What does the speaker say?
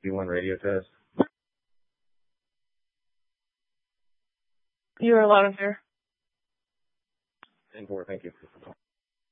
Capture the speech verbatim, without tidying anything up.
two one radio test. You are loud and clear. ten four, thank you.